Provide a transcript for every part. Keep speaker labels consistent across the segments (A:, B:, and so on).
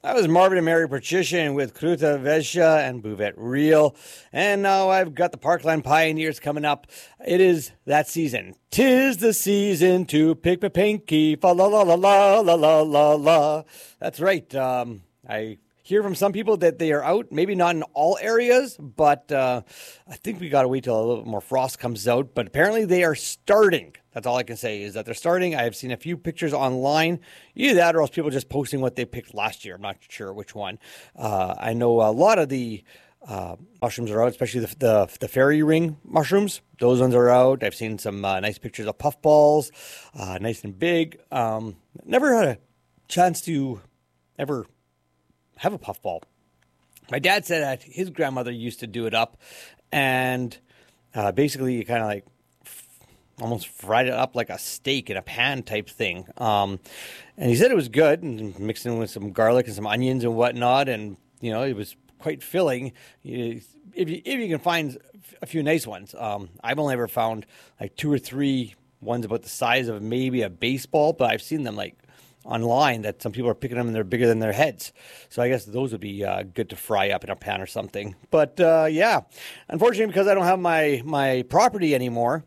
A: That was Marvin and Mary Patrician with Kruta Vesha and Buvette Real. And now I've got the Parkland Pioneers coming up. It is that season. 'Tis the season to pick my pinky. Fa la la la la la la la la. That's right. I hear from some people that they are out. Maybe not in all areas, but I think we got to wait till a little bit more frost comes out. But apparently they are starting. That's all I can say is that they're starting. I have seen a few pictures online. Either that or else people just posting what they picked last year. I'm not sure which one. I know a lot of the mushrooms are out, especially the fairy ring mushrooms. Those ones are out. I've seen some nice pictures of puffballs, nice and big. Never had a chance to ever have a puffball. My dad said that his grandmother used to do it up, and basically you kind of like almost fried it up like a steak in a pan type thing. And he said it was good, and mixed in with some garlic and some onions and whatnot. And, you know, it was quite filling. If you can find a few nice ones. I've only ever found like 2 or 3 ones about the size of maybe a baseball, but I've seen them like online that some people are picking them and they're bigger than their heads. So I guess those would be good to fry up in a pan or something. But yeah, unfortunately, because I don't have my property anymore,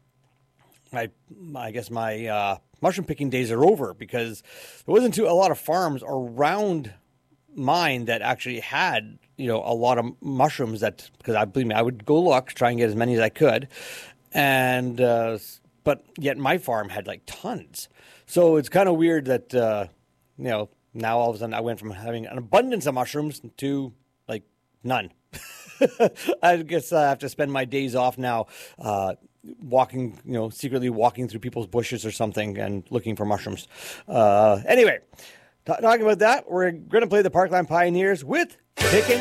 A: I guess my mushroom picking days are over, because there wasn't a lot of farms around mine that actually had, you know, a lot of mushrooms that, because I would go look, try and get as many as I could. And, but yet my farm had like tons. So it's kind of weird that, you know, now all of a sudden I went from having an abundance of mushrooms to like none. I guess I have to spend my days off now, walking, you know, secretly walking through people's bushes or something and looking for mushrooms. Anyway, talking about that, we're going to play the Parkland Pioneers with Pickin'